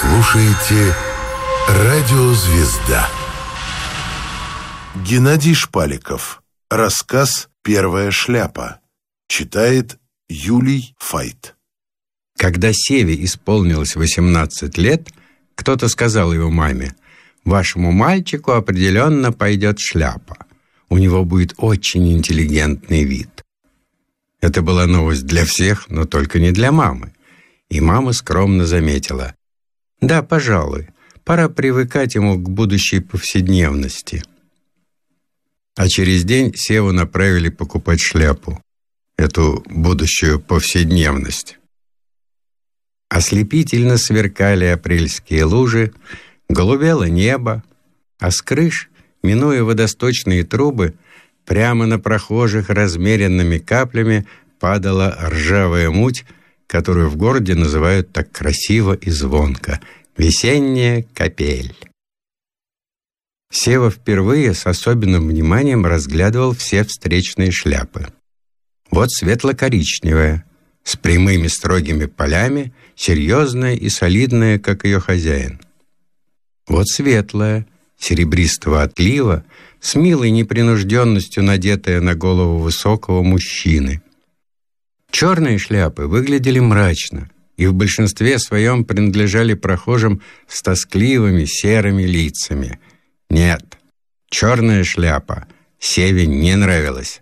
слушаете «Радио Звезда». Геннадий Шпаликов. Рассказ «Первая шляпа». Читает Юлий Файт. Когда Севе исполнилось 18 лет, кто-то сказал его маме: «Вашему мальчику определенно пойдет шляпа. У него будет очень интеллигентный вид». Это была новость для всех, но только не для мамы. И мама скромно заметила: «Да, пожалуй, пора привыкать ему к будущей повседневности». А через день Севу направили покупать шляпу, эту будущую повседневность. Ослепительно сверкали апрельские лужи, голубело небо, а с крыш, минуя водосточные трубы, прямо на прохожих размеренными каплями падала ржавая муть, которую в городе называют так красиво и звонко — весенняя капель. Сева впервые с особенным вниманием разглядывал все встречные шляпы. Вот светло-коричневая, с прямыми строгими полями, серьезная и солидная, как ее хозяин. Вот светлая, серебристого отлива, с милой непринужденностью надетая на голову высокого мужчины. Черные шляпы выглядели мрачно и в большинстве своем принадлежали прохожим с тоскливыми серыми лицами. Нет, черная шляпа Севе не нравилась.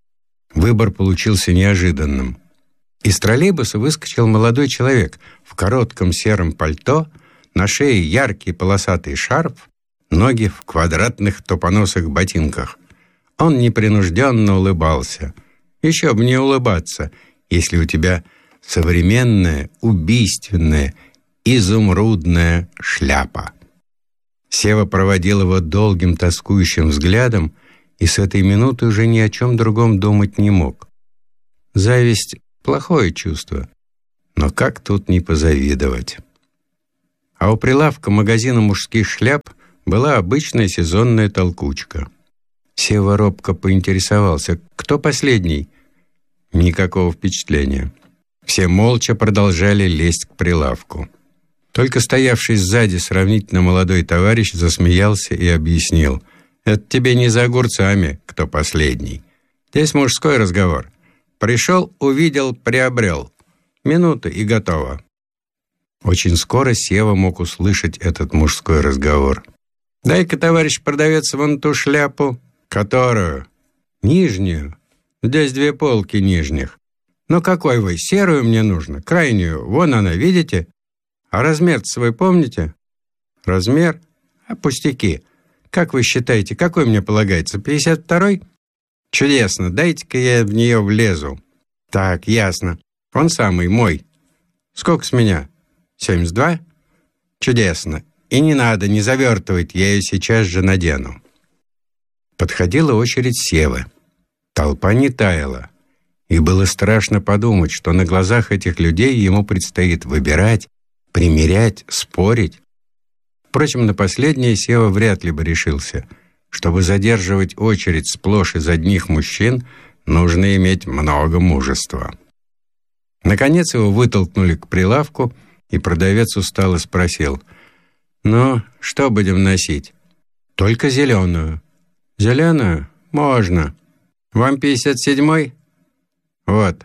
Выбор получился неожиданным. Из троллейбуса выскочил молодой человек в коротком сером пальто, на шее яркий полосатый шарф, ноги в квадратных топоносых ботинках. Он непринужденно улыбался. Еще бы не улыбаться, если у тебя современная, убийственная, изумрудная шляпа. Сева проводил его долгим тоскующим взглядом и с этой минуты уже ни о чем другом думать не мог. Зависть — плохое чувство, но как тут не позавидовать? А у прилавка магазина мужских шляп была обычная сезонная толкучка. Сева робко поинтересовался: кто последний? Никакого впечатления. Все молча продолжали лезть к прилавку. Только стоявший сзади сравнительно молодой товарищ засмеялся и объяснил: «Это тебе не за огурцами, кто последний. Здесь мужской разговор. Пришел, увидел, приобрел. Минута и готово». Очень скоро Сева мог услышать этот мужской разговор. «Дай-ка, товарищ продавец, вон ту шляпу». «Которую?» «Нижнюю. Здесь 2 полки нижних». «Ну какой вы? Серую мне нужно, крайнюю. Вон она, видите? А размер свой помните?» «Размер? А пустяки. Как вы считаете, какой мне полагается, 52-й?» «Чудесно, дайте-ка я в нее влезу». «Так, ясно. Он самый, мой. Сколько с меня? 72? Чудесно. И не надо, не завертывать, я ее сейчас же надену». Подходила очередь Севы. Толпа не таяла. И было страшно подумать, что на глазах этих людей ему предстоит выбирать, примерять, спорить. Впрочем, на последнее Сева вряд ли бы решился. Чтобы задерживать очередь сплошь из одних мужчин, нужно иметь много мужества. Наконец его вытолкнули к прилавку, и продавец устало спросил: «Ну, что будем носить?» «Только зеленую». «Зеленую? Можно. Вам 57-й?» «Вот».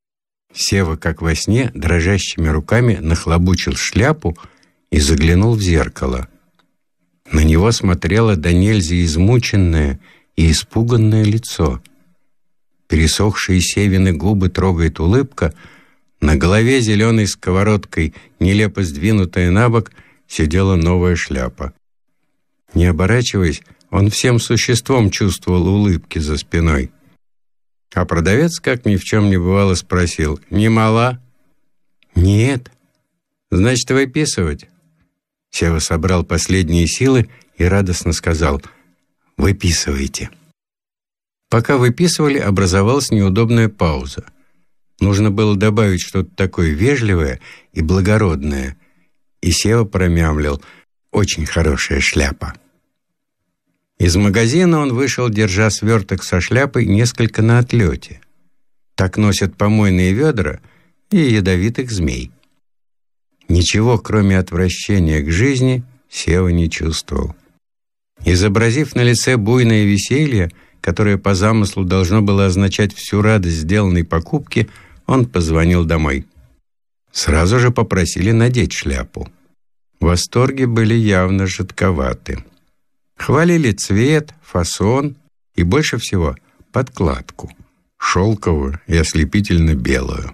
Сева, как во сне, дрожащими руками нахлобучил шляпу и заглянул в зеркало. На него смотрело до нельзя измученное и испуганное лицо. Пересохшие Севины губы трогает улыбка, на голове зеленой сковородкой, нелепо сдвинутая на бок, сидела новая шляпа. Не оборачиваясь, он всем существом чувствовал улыбки за спиной. А продавец, как ни в чем не бывало, спросил: «Не мала?» «Нет». «Значит, выписывать?» Сева собрал последние силы и радостно сказал: «Выписывайте». Пока выписывали, образовалась неудобная пауза. Нужно было добавить что-то такое вежливое и благородное. И Сева промямлил: «Очень хорошая шляпа». Из магазина он вышел, держа сверток со шляпой несколько на отлете. Так носят помойные ведра и ядовитых змей. Ничего, кроме отвращения к жизни, Сева не чувствовал. Изобразив на лице буйное веселье, которое по замыслу должно было означать всю радость сделанной покупки, он позвонил домой. Сразу же попросили надеть шляпу. Восторги были явно жидковаты. Хвалили цвет, фасон и больше всего подкладку, шелковую и ослепительно белую.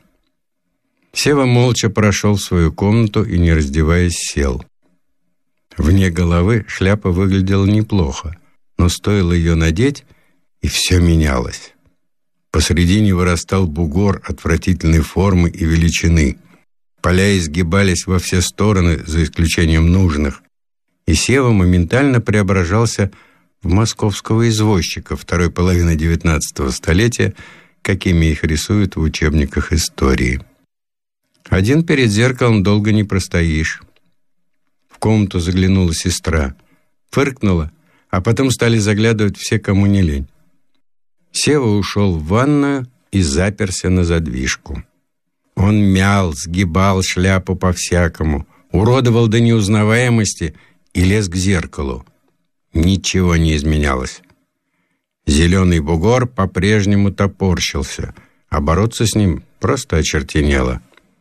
Сева молча прошел в свою комнату и, не раздеваясь, сел. Вне головы шляпа выглядела неплохо, но стоило ее надеть, и все менялось. Посредине вырастал бугор отвратительной формы и величины. Поля изгибались во все стороны, за исключением нужных, и Сева моментально преображался в московского извозчика второй половины XIX столетия, какими их рисуют в учебниках истории. Один перед зеркалом долго не простоишь. В комнату заглянула сестра, фыркнула, а потом стали заглядывать все, кому не лень. Сева ушел в ванную и заперся на задвижку. Он мял, сгибал шляпу по-всякому, уродовал до неузнаваемости и лез к зеркалу. Ничего не изменялось. Зеленый бугор по-прежнему топорщился, а бороться с ним просто очертенело.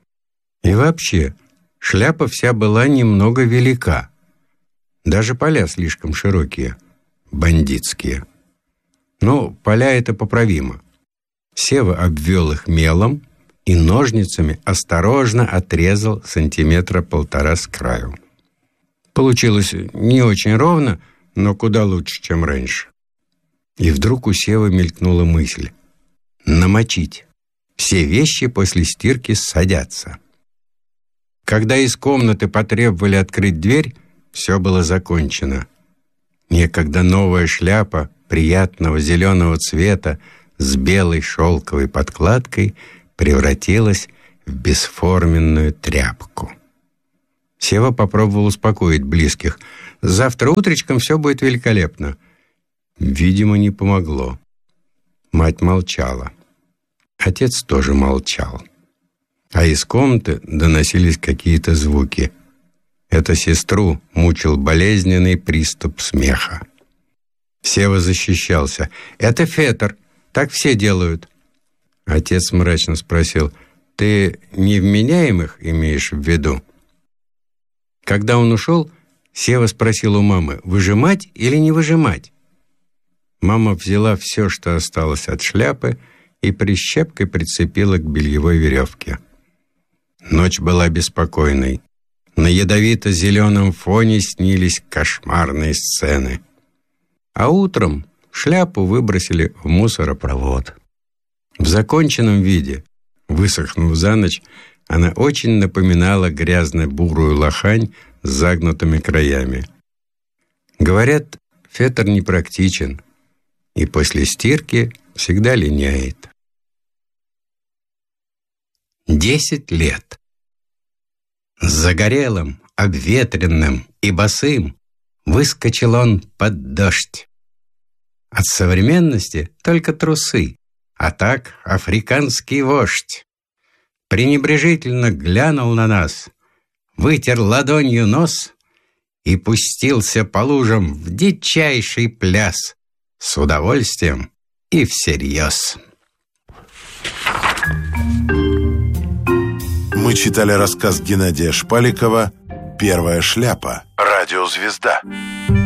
И вообще, шляпа вся была немного велика. Даже поля слишком широкие, бандитские. Но поля это поправимо. Сева обвел их мелом и ножницами осторожно отрезал 1-1,5 сантиметра с краю. Получилось не очень ровно, но куда лучше, чем раньше. И вдруг у Севы мелькнула мысль: намочить. Все вещи после стирки садятся. Когда из комнаты потребовали открыть дверь, все было закончено. Некогда новая шляпа приятного зеленого цвета с белой шелковой подкладкой превратилась в бесформенную тряпку. Сева попробовал успокоить близких. «Завтра утречком все будет великолепно». Видимо, не помогло. Мать молчала. Отец тоже молчал. А из комнаты доносились какие-то звуки. Это сестру мучил болезненный приступ смеха. Сева защищался. «Это фетр, так все делают». Отец мрачно спросил: «Ты невменяемых имеешь в виду?» Когда он ушел, Сева спросил у мамы: «Выжимать или не выжимать?» Мама взяла все, что осталось от шляпы, и прищепкой прицепила к бельевой веревке. Ночь была беспокойной. На ядовито-зеленом фоне снились кошмарные сцены. А утром шляпу выбросили в мусоропровод. В законченном виде, высохнув за ночь, она очень напоминала грязно-бурую лохань с загнутыми краями. Говорят, фетр непрактичен и после стирки всегда линяет. 10 лет. Загорелым, обветренным и босым выскочил он под дождь. От современности только трусы, а так африканский вождь. Пренебрежительно глянул на нас, вытер ладонью нос и пустился по лужам в дичайший пляс, с удовольствием и всерьез. Мы читали рассказ Геннадия Шпаликова «Первая шляпа». Радиозвезда.